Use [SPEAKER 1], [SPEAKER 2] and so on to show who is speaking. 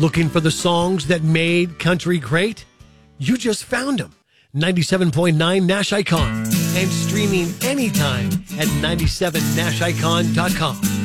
[SPEAKER 1] Looking for the songs that made country great? You just found them. 97.9 Nash Icon and streaming anytime at 97nashicon.com.